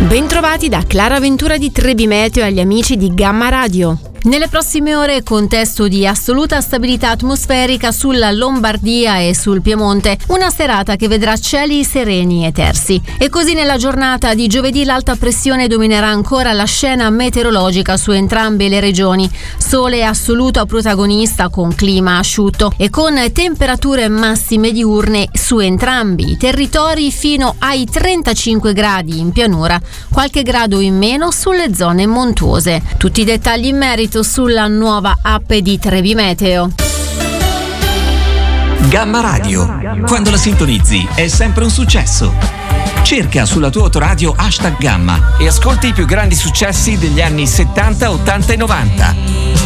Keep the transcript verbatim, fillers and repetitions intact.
Bentrovati da Clara Ventura di Trebi Meteo e agli amici di Gamma Radio. Nelle prossime ore contesto di assoluta stabilità atmosferica sulla Lombardia e sul Piemonte, una serata che vedrà cieli sereni e tersi. E così nella giornata di giovedì l'alta pressione dominerà ancora la scena meteorologica su entrambe le regioni. Sole assoluto protagonista con clima asciutto e con temperature massime diurne su entrambi i territori fino ai trentacinque gradi in pianura, qualche grado in meno sulle zone montuose. Tutti i dettagli in merito sulla nuova app di Trebi Meteo. Gamma Radio, quando la sintonizzi è sempre un successo. Cerca sulla tua autoradio hashtag Gamma e ascolti i più grandi successi degli anni settanta, ottanta e novanta.